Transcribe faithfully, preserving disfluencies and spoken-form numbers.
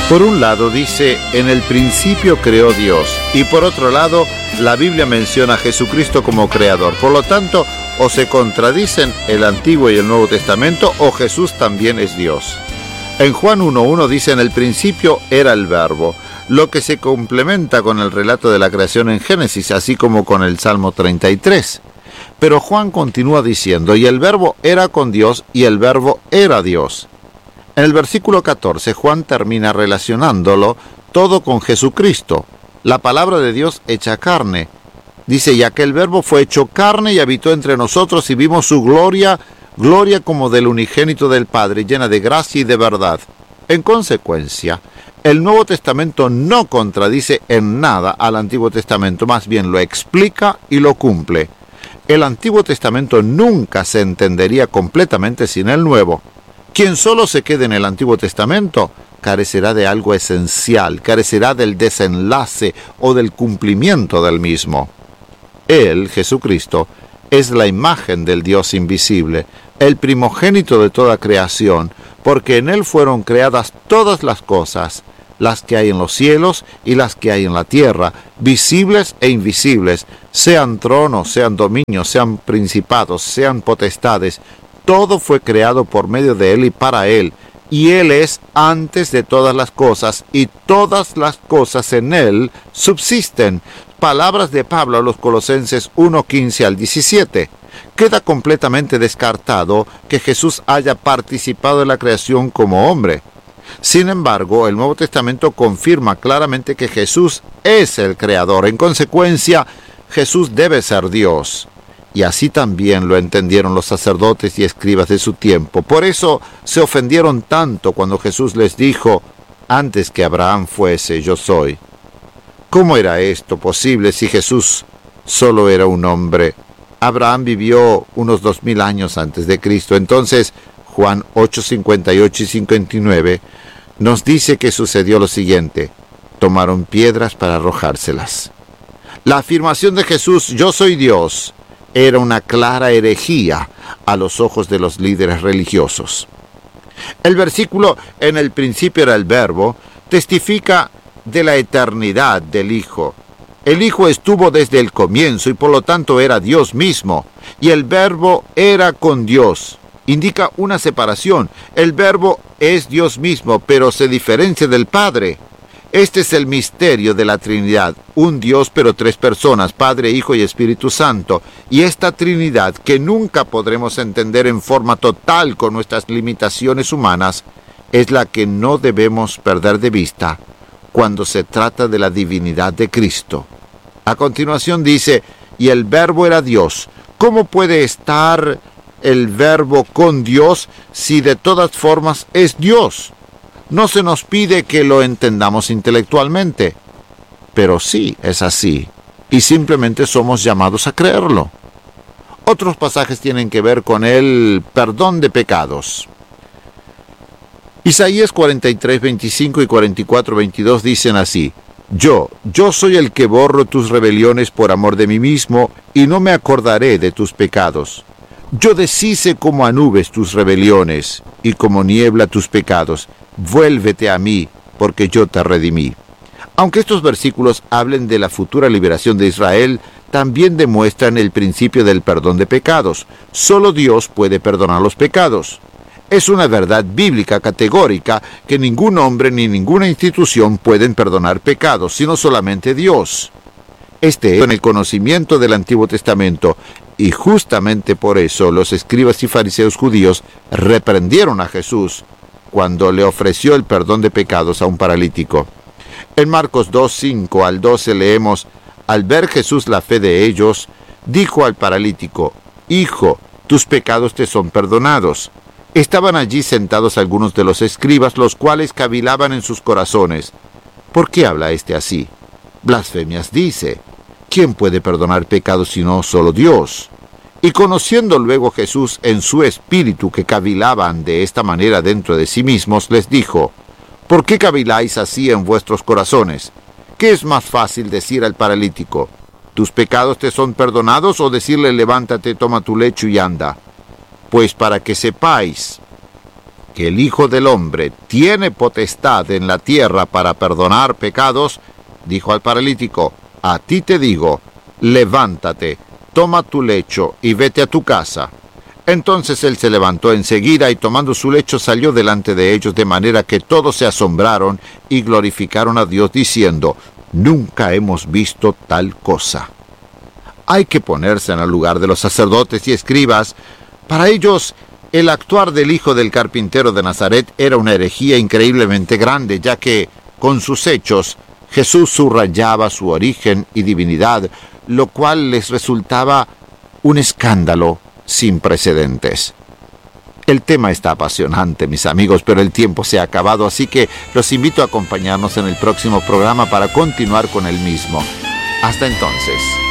Por un lado dice, en el principio creó Dios, y por otro lado, la Biblia menciona a Jesucristo como creador. Por lo tanto, o se contradicen el Antiguo y el Nuevo Testamento, o Jesús también es Dios. En Juan uno uno dice, en el principio era el Verbo, lo que se complementa con el relato de la creación en Génesis, así como con el Salmo treinta y tres. Pero Juan continúa diciendo, y el Verbo era con Dios, y el Verbo era Dios. En el versículo catorce, Juan termina relacionándolo todo con Jesucristo, la palabra de Dios hecha carne. Dice, ya que el Verbo fue hecho carne y habitó entre nosotros y vimos su gloria, gloria como del unigénito del Padre, llena de gracia y de verdad. En consecuencia, el Nuevo Testamento no contradice en nada al Antiguo Testamento, más bien lo explica y lo cumple. El Antiguo Testamento nunca se entendería completamente sin el Nuevo. Quien solo se quede en el Antiguo Testamento carecerá de algo esencial, carecerá del desenlace o del cumplimiento del mismo. Él, Jesucristo, es la imagen del Dios invisible, el primogénito de toda creación, porque en Él fueron creadas todas las cosas, las que hay en los cielos y las que hay en la tierra, visibles e invisibles, sean tronos, sean dominios, sean principados, sean potestades. Todo fue creado por medio de Él y para Él, y Él es antes de todas las cosas, y todas las cosas en Él subsisten. Palabras de Pablo a los Colosenses uno quince al diecisiete. Queda completamente descartado que Jesús haya participado en la creación como hombre. Sin embargo, el Nuevo Testamento confirma claramente que Jesús es el creador. En consecuencia, Jesús debe ser Dios. Y así también lo entendieron los sacerdotes y escribas de su tiempo. Por eso se ofendieron tanto cuando Jesús les dijo, antes que Abraham fuese, yo soy. ¿Cómo era esto posible si Jesús solo era un hombre? Abraham vivió unos dos mil años antes de Cristo. Entonces, Juan ocho, cincuenta y ocho y cincuenta y nueve nos dice que sucedió lo siguiente. Tomaron piedras para arrojárselas. La afirmación de Jesús, yo soy Dios, era una clara herejía a los ojos de los líderes religiosos. El versículo, en el principio era el Verbo, testifica de la eternidad del Hijo. El Hijo estuvo desde el comienzo y por lo tanto era Dios mismo, y el Verbo era con Dios. Indica una separación. El Verbo es Dios mismo, pero se diferencia del Padre. Este es el misterio de la Trinidad, un Dios pero tres personas, Padre, Hijo y Espíritu Santo. Y esta Trinidad, que nunca podremos entender en forma total con nuestras limitaciones humanas, es la que no debemos perder de vista cuando se trata de la divinidad de Cristo. A continuación dice, y el Verbo era Dios. ¿Cómo puede estar el Verbo con Dios si de todas formas es Dios? No se nos pide que lo entendamos intelectualmente, pero sí es así, y simplemente somos llamados a creerlo. Otros pasajes tienen que ver con el perdón de pecados. Isaías cuarenta y tres, veinticinco y cuarenta y cuatro, veintidós dicen así, Yo, yo soy el que borro tus rebeliones por amor de mí mismo, y no me acordaré de tus pecados. Yo deshice como a nubes tus rebeliones, y como niebla tus pecados. Vuélvete a mí, porque yo te redimí. Aunque estos versículos hablen de la futura liberación de Israel, también demuestran el principio del perdón de pecados. Solo Dios puede perdonar los pecados. Es una verdad bíblica categórica que ningún hombre ni ninguna institución pueden perdonar pecados, sino solamente Dios. Este es en el conocimiento del Antiguo Testamento, y justamente por eso los escribas y fariseos judíos reprendieron a Jesús cuando le ofreció el perdón de pecados a un paralítico. En Marcos dos, cinco al doce leemos, al ver Jesús la fe de ellos, dijo al paralítico, Hijo, tus pecados te son perdonados. Estaban allí sentados algunos de los escribas, los cuales cavilaban en sus corazones. ¿Por qué habla este así? Blasfemias dice. ¿Quién puede perdonar pecados sino solo Dios? Y conociendo luego Jesús en su espíritu que cavilaban de esta manera dentro de sí mismos, les dijo, ¿por qué caviláis así en vuestros corazones? ¿Qué es más fácil decir al paralítico, tus pecados te son perdonados, o decirle, levántate, toma tu lecho y anda? Pues para que sepáis que el Hijo del Hombre tiene potestad en la tierra para perdonar pecados, dijo al paralítico: a ti te digo, levántate, toma tu lecho y vete a tu casa. Entonces él se levantó enseguida y tomando su lecho salió delante de ellos, de manera que todos se asombraron y glorificaron a Dios diciendo: nunca hemos visto tal cosa. Hay que ponerse en el lugar de los sacerdotes y escribas. Para ellos, el actuar del hijo del carpintero de Nazaret era una herejía increíblemente grande, ya que, con sus hechos, Jesús subrayaba su origen y divinidad, lo cual les resultaba un escándalo sin precedentes. El tema está apasionante, mis amigos, pero el tiempo se ha acabado, así que los invito a acompañarnos en el próximo programa para continuar con el mismo. Hasta entonces.